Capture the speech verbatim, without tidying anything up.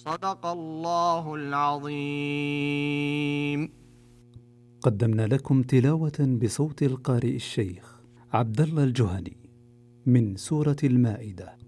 صدق الله العظيم. قدمنا لكم تلاوة بصوت القارئ الشيخ عبد الله الجهني من سورة المائدة.